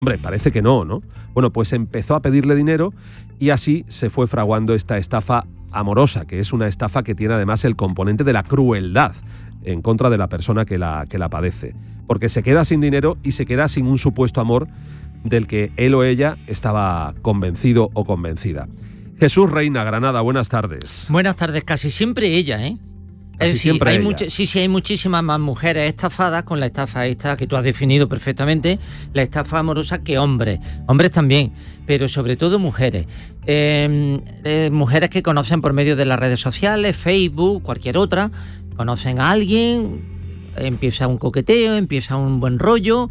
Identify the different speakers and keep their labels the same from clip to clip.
Speaker 1: Hombre, parece que no, ¿no? Bueno, pues empezó a pedirle dinero y así se fue fraguando esta estafa amorosa, que es una estafa que tiene además el componente de la crueldad en contra de la persona que la padece. Porque se queda sin dinero y se queda sin un supuesto amor del que él o ella estaba convencido o convencida. Jesús Reina, Granada, buenas tardes.
Speaker 2: Buenas tardes, casi siempre ella, ¿eh?
Speaker 1: Casi siempre
Speaker 2: hay
Speaker 1: ella.
Speaker 2: hay muchísimas más mujeres estafadas con la estafa esta que tú has definido perfectamente, la estafa amorosa, que hombres también, pero sobre todo mujeres. Mujeres que conocen por medio de las redes sociales, Facebook, cualquier otra, conocen a alguien, empieza un coqueteo, empieza un buen rollo.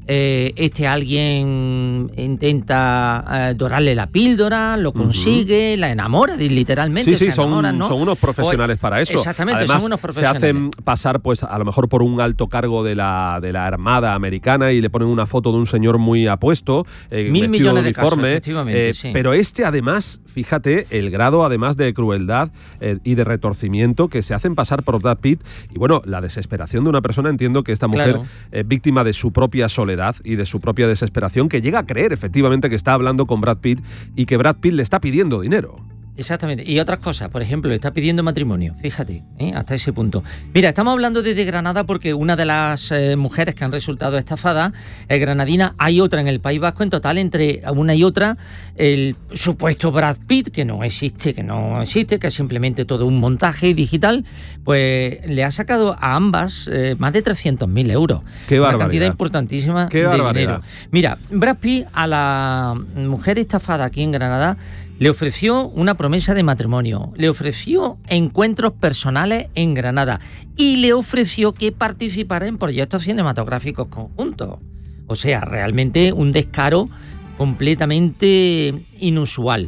Speaker 2: Alguien intenta dorarle la píldora, lo consigue, la enamora literalmente.
Speaker 1: Sí,
Speaker 2: son
Speaker 1: unos profesionales para eso.
Speaker 2: Exactamente,
Speaker 1: además,
Speaker 2: son unos profesionales.
Speaker 1: Se hacen pasar, pues, a lo mejor por un alto cargo de la Armada americana y le ponen una foto de un señor muy apuesto,
Speaker 2: 1.000 millones de casos, efectivamente, sí.
Speaker 1: Pero además, fíjate, el grado además de crueldad y de retorcimiento que se hacen pasar por Brad Pitt y, bueno, la desesperación de una persona. Entiendo que esta mujer, víctima de su propia soledad y de su propia desesperación, que llega a creer efectivamente que está hablando con Brad Pitt y que Brad Pitt le está pidiendo dinero.
Speaker 2: Exactamente. Y otras cosas, por ejemplo, le está pidiendo matrimonio, fíjate, hasta ese punto. Mira, estamos hablando desde Granada porque una de las mujeres que han resultado estafadas es granadina. Hay otra en el País Vasco. En total, entre una y otra, el supuesto Brad Pitt, que no existe, que es simplemente todo un montaje digital, pues le ha sacado a ambas más de 300.000 euros.
Speaker 1: ¡Qué barbaridad!
Speaker 2: Una cantidad importantísima de dinero. Mira, Brad Pitt a la mujer estafada aquí en Granada le ofreció una promesa de matrimonio, le ofreció encuentros personales en Granada y le ofreció que participara en proyectos cinematográficos conjuntos. O sea, realmente un descaro completamente inusual.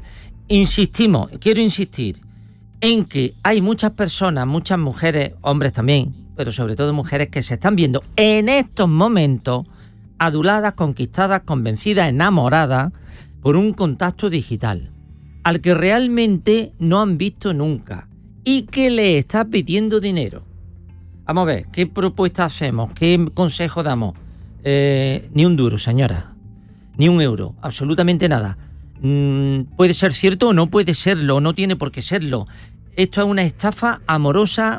Speaker 2: Quiero insistir en que hay muchas personas, muchas mujeres, hombres también, pero sobre todo mujeres que se están viendo en estos momentos aduladas, conquistadas, convencidas, enamoradas por un contacto digital al que realmente no han visto nunca y que le está pidiendo dinero. Vamos a ver, ¿qué propuesta hacemos? ¿Qué consejo damos? Ni un duro, señora. Ni un euro. Absolutamente nada. Puede ser cierto o no puede serlo, no tiene por qué serlo. Esto es una estafa amorosa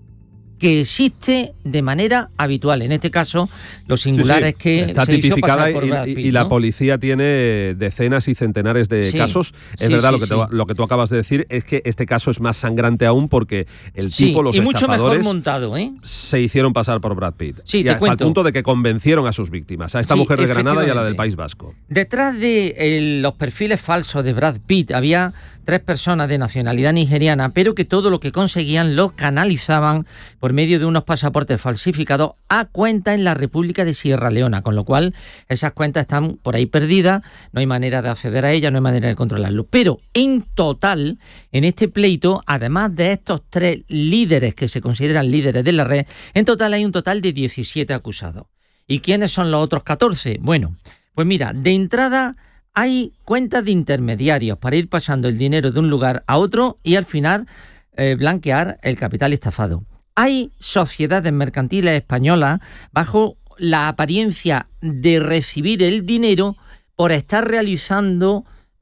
Speaker 2: que existe de manera habitual. En este caso, lo singular es que
Speaker 1: está
Speaker 2: se hizo
Speaker 1: tipificada
Speaker 2: pasar por Brad Pitt,
Speaker 1: y la policía tiene decenas y centenares de casos. Es verdad, lo que tú acabas de decir es que este caso es más sangrante aún porque el tipo, los
Speaker 2: y mucho
Speaker 1: estafadores,
Speaker 2: mejor montado,
Speaker 1: se hicieron pasar por Brad Pitt.
Speaker 2: Sí,
Speaker 1: y hasta el punto de que convencieron a sus víctimas, a esta mujer de Granada y a la del País Vasco.
Speaker 2: Detrás de los perfiles falsos de Brad Pitt había 3 personas de nacionalidad nigeriana, pero que todo lo que conseguían lo canalizaban por medio de unos pasaportes falsificados a cuentas en la República de Sierra Leona, con lo cual esas cuentas están por ahí perdidas, no hay manera de acceder a ellas, no hay manera de controlarlo. Pero en total, en este pleito, además de estos 3 líderes que se consideran líderes de la red, en total hay un total de 17 acusados. ¿Y quiénes son los otros 14? Bueno, pues mira, de entrada hay cuentas de intermediarios para ir pasando el dinero de un lugar a otro y al final blanquear el capital estafado. Hay sociedades mercantiles españolas bajo la apariencia de recibir el dinero por estar realizando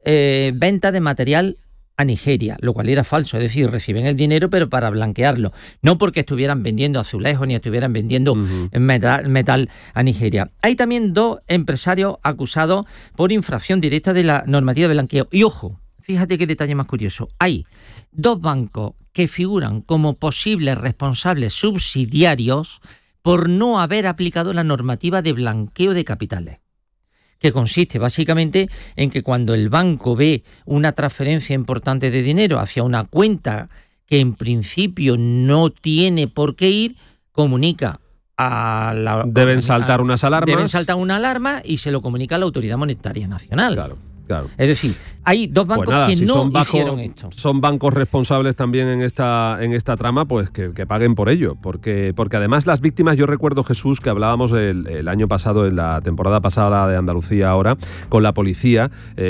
Speaker 2: venta de material a Nigeria, lo cual era falso, es decir, reciben el dinero pero para blanquearlo, no porque estuvieran vendiendo azulejos ni estuvieran vendiendo metal a Nigeria. Hay también 2 empresarios acusados por infracción directa de la normativa de blanqueo. Y ojo, fíjate qué detalle más curioso, hay 2 bancos que figuran como posibles responsables subsidiarios por no haber aplicado la normativa de blanqueo de capitales, que consiste básicamente en que cuando el banco ve una transferencia importante de dinero hacia una cuenta que en principio no tiene por qué ir, comunica a la...
Speaker 1: Deben saltar unas alarmas.
Speaker 2: Deben saltar una alarma y se lo comunica a la Autoridad Monetaria Nacional.
Speaker 1: Claro.
Speaker 2: Es decir, hay 2 bancos que no hicieron esto.
Speaker 1: Son bancos responsables también en esta trama, pues que paguen por ello. Porque además las víctimas, yo recuerdo, Jesús, que hablábamos el año pasado, en la temporada pasada de Andalucía ahora, con la policía,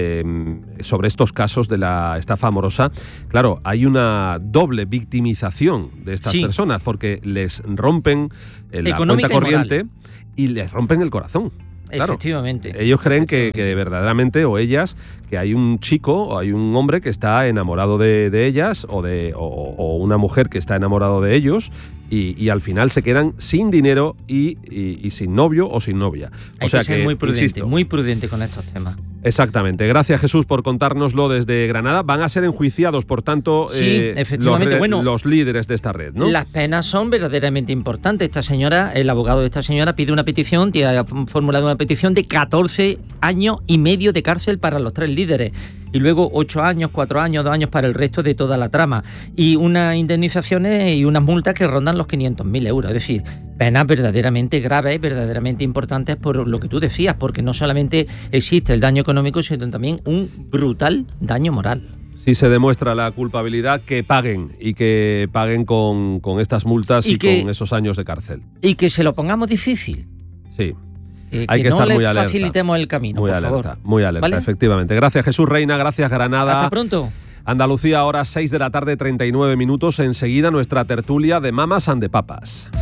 Speaker 1: sobre estos casos de la estafa amorosa. Claro, hay una doble victimización de estas personas, porque les rompen la cuenta corriente y les rompen el corazón. Claro,
Speaker 2: efectivamente.
Speaker 1: Ellos creen que verdaderamente, o ellas, que hay un chico o hay un hombre que está enamorado de ellas o una mujer que está enamorado de ellos y al final se quedan sin dinero y sin novio o sin novia.
Speaker 2: Hay que ser muy prudente con estos temas.
Speaker 1: Exactamente. Gracias, Jesús, por contárnoslo desde Granada. Van a ser enjuiciados, por tanto,
Speaker 2: sí, efectivamente.
Speaker 1: los líderes de esta red, ¿no?
Speaker 2: Las penas son verdaderamente importantes. Esta señora, el abogado de esta señora, pide una petición, ha formulado una petición de 14 años y medio de cárcel para los 3 líderes. Y luego 8 años, 4 años, 2 años para el resto de toda la trama. Y unas indemnizaciones y unas multas que rondan los 500.000 euros. Es decir, penas verdaderamente graves, verdaderamente importantes por lo que tú decías, porque no solamente existe el daño económico, sino también un brutal daño moral.
Speaker 1: Si se demuestra la culpabilidad, que paguen y que paguen con estas multas y con esos años de cárcel.
Speaker 2: Y que se lo pongamos difícil.
Speaker 1: Sí.
Speaker 2: Hay que estar muy alerta. No le facilitemos el camino,
Speaker 1: muy
Speaker 2: por
Speaker 1: alerta,
Speaker 2: favor.
Speaker 1: Muy alerta, ¿vale? Efectivamente. Gracias, Jesús Reina. Gracias, Granada.
Speaker 2: Hasta pronto.
Speaker 1: Andalucía, ahora 6 de la tarde, 39 minutos. Enseguida nuestra tertulia de Mamas and the Papas.